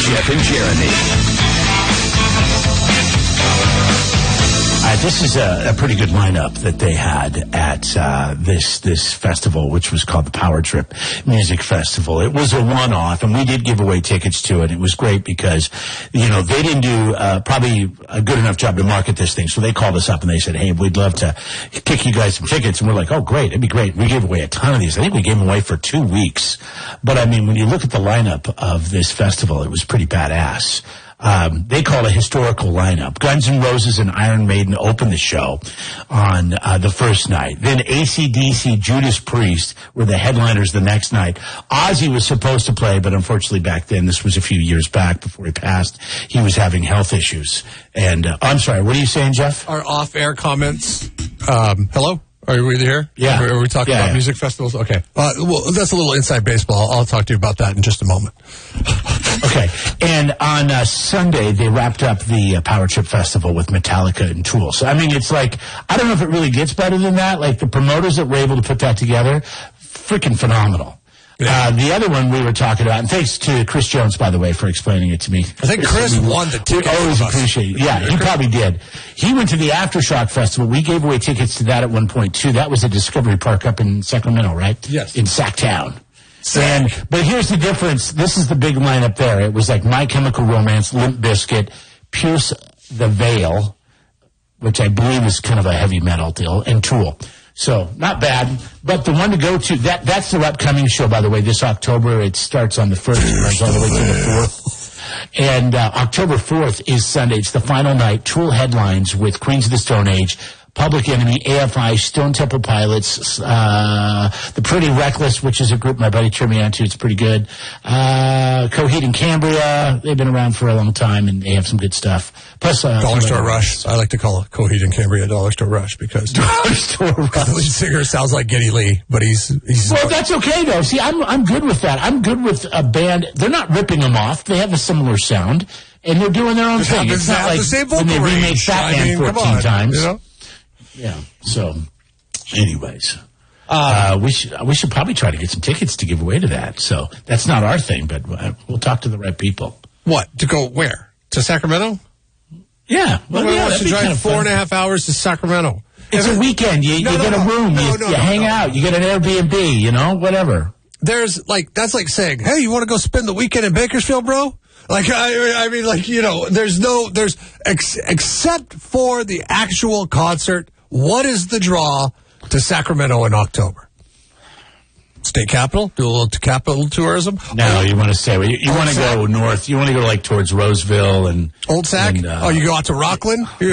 Jeff and Jeremy. This is a pretty good lineup that they had at this festival, which was called the Power Trip Music Festival. It was a one-off, and we did give away tickets to it. It was great because, they didn't do probably a good enough job to market this thing. So they called us up and they said, hey, we'd love to kick you guys some tickets. And we're like, oh, great, it'd be great. We gave away a ton of these. I think we gave them away for 2 weeks. But, I mean, when you look at the lineup of this festival, it was pretty badass. They call it a historical lineup. Guns N' Roses and Iron Maiden opened the show on the first night. Then AC/DC, Judas Priest were the headliners the next night. Ozzy was supposed to play, but unfortunately back then, this was a few years back before he passed, he was having health issues. And I'm sorry, what are you saying, Jeff? Our off-air comments. Hello? Are we here? Yeah. Are we talking about music festivals? Okay. Well, that's a little inside baseball. I'll talk to you about that in just a moment. Okay. And on Sunday, they wrapped up the Power Trip Festival with Metallica and Tool. So, I mean, it's like, I don't know if it really gets better than that. Like, the promoters that were able to put that together, freaking phenomenal. Yeah. The other one we were talking about, and thanks to Chris Jones, by the way, for explaining it to me. I think Chris won the ticket. We always appreciate it. Yeah, he probably did. He went to the Aftershock Festival. We gave away tickets to that at one point, too. That was at Discovery Park up in Sacramento, right? Yes. In Sacktown. But here's the difference. This is the big lineup there. It was like My Chemical Romance, Limp Bizkit, Pierce the Veil, which I believe is kind of a heavy metal deal, and Tool. So, not bad. But the one to go to, that's their upcoming show, by the way, this October. It starts on the 1st and runs all the way to the 4th. And October 4th is Sunday. It's the final night. Tool headlines with Queens of the Stone Age, Public Enemy, AFI, Stone Temple Pilots, The Pretty Reckless, which is a group my buddy turned me on to. It's pretty good. Coheed and Cambria, they've been around for a long time, and they have some good stuff. Plus, Dollar Store Rush. I like to call it Coheed and Cambria Dollar Store Rush because Dollar Store Rush. The lead singer sounds like Geddy Lee, but he's well, that's okay though. See, I'm good with that. I'm good with a band. They're not ripping them off. They have a similar sound, and they're doing their own thing. It's not like when they remake Batman 14 times. You know? Yeah. So, anyways, we should probably try to get some tickets to give away to that. So that's not our thing, but we'll talk to the right people. What, to go where? To Sacramento? Yeah. Well, wants to drive 4.5 hours to Sacramento. It's a weekend. You get a room. You hang out. You get an Airbnb. Whatever. That's like saying, hey, you want to go spend the weekend in Bakersfield, bro? Like, I mean, except for the actual concert, what is the draw to Sacramento in October? State Capitol? Do a little Capitol tourism? No, you want to stay. You want to go north. You want to go towards Roseville and Old Sac? You go out to Rockland?